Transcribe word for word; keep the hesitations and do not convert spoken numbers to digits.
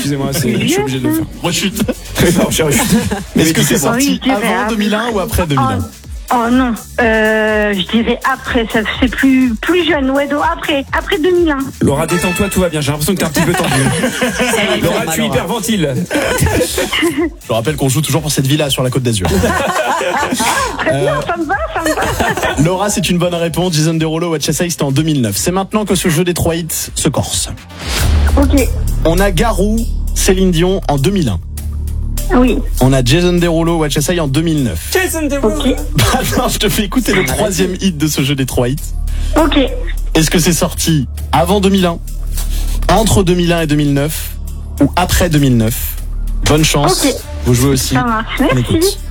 excusez-moi, c'est, je suis obligé de le faire. Rechute. Non, j'ai rechute. Est-ce que c'est Oui, sorti je dirais avant après. deux mille un ou après deux mille un? Oh non, euh, je dirais après, ça c'est plus plus jeune, ouais, donc après, après deux mille un. Laura, détends-toi, tout va bien. J'ai l'impression que t'es un petit peu tendue. Laura, tu hyperventiles. Je rappelle qu'on joue toujours pour cette villa sur la Côte d'Azur. Très bien, ça me va, ça me va. Laura, c'est une bonne réponse. Jason Derulo, What You Say, c'était en deux mille neuf. C'est maintenant que ce jeu des trois hits se corse. Ok, On a Garou, Céline Dion en deux mille un. oui, On a Jason Derulo, What You Say en deux mille neuf. Jason Derulo. ok, Bah non, je te fais écouter le troisième hit de ce jeu des trois hits. ok. Est-ce que c'est sorti avant deux mille un, entre deux mille un et deux mille neuf ou après deux mille neuf? Bonne chance. Ok. Vous jouez aussi. Ça marche, On merci. écoute.